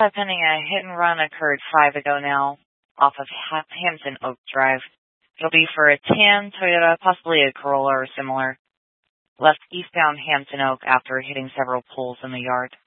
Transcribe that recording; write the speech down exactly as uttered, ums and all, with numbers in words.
five pending. A hit and run occurred five ago now off of ha- Hampton Oak Drive. It'll be for a tan Toyota, possibly a Corolla or similar. Left eastbound Hampton Oak after hitting several poles in the yard.